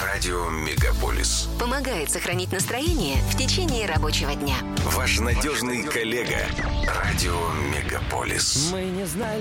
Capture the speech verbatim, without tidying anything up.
Радио Мегаполис. Помогает сохранить настроение в течение рабочего дня. Ваш надежный коллега. Радио Мегаполис. Мы не знали.